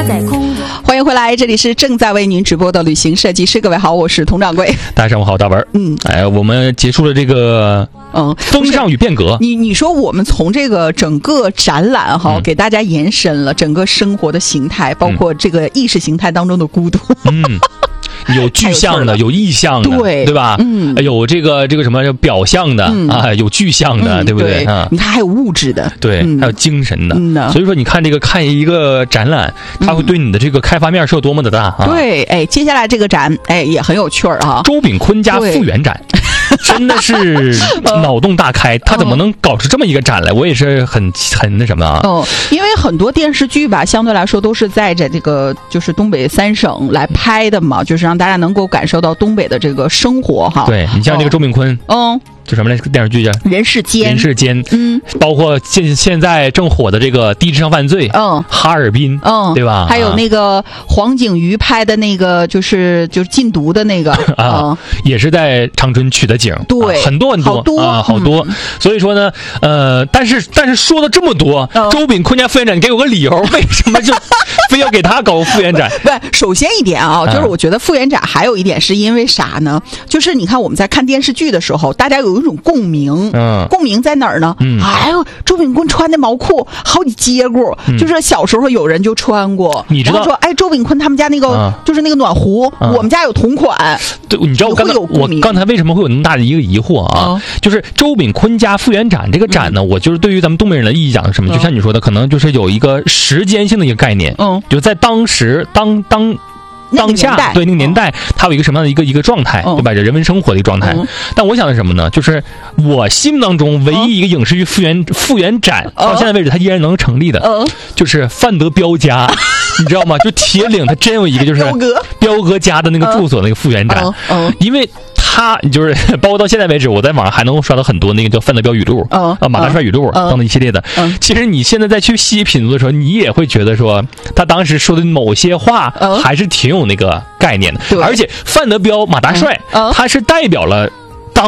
在空。 欢迎回来，这里是正在为您直播的旅行设计师。各位好，我是佟掌柜。 大家上午好，大文。我们结束了这个风尚与变革。 你说我们从这个整个展览给大家延伸了整个生活的形态，包括这个意识形态当中的孤独。 有具象的，有意象的，对吧？有这个什么表象的有具象的，对不对？ 你看还有物质的， 对，还有精神的。所以说，你看这个看一个展览，它会对你的这个开发面是有多么的大啊！ 对，接下来这个展，也很有趣啊。 周秉昆家复原展。真的是脑洞大开，他怎么能搞出这么一个展来？我也是很那什么啊。 因为很多电视剧吧，相对来说都是在这个就是东北3省来拍的嘛，就是让大家能够感受到东北的这个生活哈。 对，你像这个周秉昆，就什么来电视剧叫 《人世间》， 包括现在正火的这个低智商犯罪，哈尔滨，对吧？ 还有那个黄景瑜拍的那个，就是禁毒的那个也是在长春取的景， 对， 很多好多。所以说呢，但是说了这么多，周秉昆家复原展，你给我个理由，为什么就非要给他搞复原展？ 不，首先一点就是我觉得复原展还有一点是因为啥呢？就是你看我们在看电视剧的时候，大家有一种共鸣，共鸣在哪儿呢？哎呦，周秉昆穿的毛裤好几接过，就是小时候有人就穿过， 你知道？ 然后说，周秉昆他们家那个就是那个暖壶，我们家有同款。 对，你知道我刚才为什么会有那么大的一个疑惑啊？就是周秉昆家复原展这个展呢，我就是对于咱们东北人的意义讲是什么？就像你说的，可能就是有一个时间性的一个概念，就在当时当下对那个年代，它有一个什么样的一个状态，对吧？人文生活的一个状态。但我想的是什么呢？就是我心目当中唯一一个影视剧复原展到现在为止它依然能成立的，就是范德彪家，你知道吗？就铁岭，它真有一个就是彪哥家的那个住所那个复原展，因为他就是包括到现在为止，我在网上还能够刷到很多那个叫范德彪语录马大帅语录等等一系列的。其实你现在再去细品读的时候，你也会觉得说他当时说的某些话还是挺有那个概念的。而且范德彪马大帅他是代表了当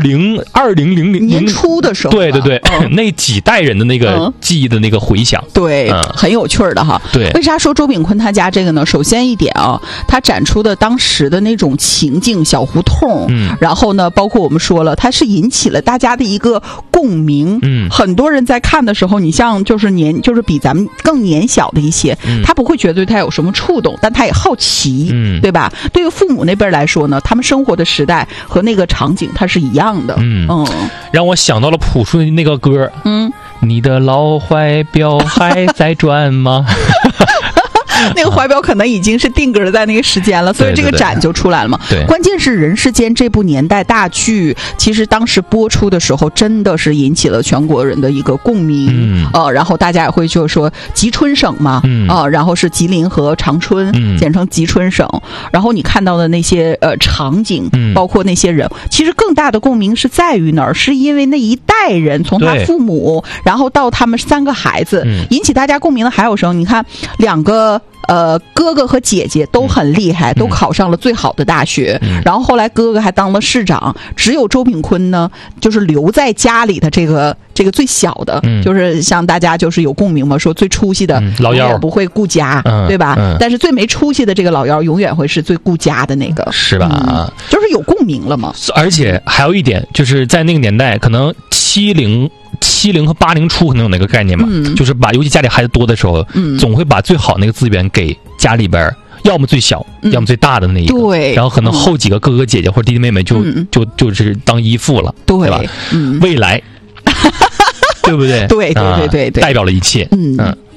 2000 年初的时候， 对，那几代人的那个记忆的那个回响， 对，很有趣的哈。 对， 为啥说周秉昆他家这个呢？首先一点他展出的当时的那种情境，小胡同，然后呢，包括我们说了，它是引起了大家的一个共鸣。很多人在看的时候，你像就是比咱们更年小的一些，他不会觉得他有什么触动，但他也好奇，对吧？对于父母那边来说呢，他们生活的时代和那个场景它是一样的。 让我想到了朴树的那个歌，你的老怀表还在转吗？ 那个怀表可能已经是定格在那个时间了，所以这个展就出来了嘛。 对， 关键是《人世间》这部年代大剧，其实当时播出的时候，真的是引起了全国人的一个共鸣。然后大家也会就是说吉春省嘛，然后是吉林和长春，简称吉春省。然后你看到的那些场景，包括那些人，其实更大的共鸣是在于哪儿？是因为那一代人从他父母，然后到他们3个孩子，引起大家共鸣的还有什么？你看2个。哥哥和姐姐都很厉害，都考上了最好的大学，然后后来哥哥还当了市长，只有周秉昆呢，就是留在家里的这个最小的，就是像大家就是有共鸣嘛，说最出息的老幺不会顾家，对吧？但是最没出息的这个老幺永远会是最顾家的那个， 是吧？ 就是有共鸣了嘛。 而且还有一点，就是在那个年代，可能70和80初可能有那个概念嘛，就是尤其家里孩子多的时候，总会把最好那个资源给家里边，要么最小，要么最大的那一个， 对， 然后可能后几个哥哥姐姐或者弟弟妹妹就是当依附了，对吧？未来，对不对？ 对， 代表了一切。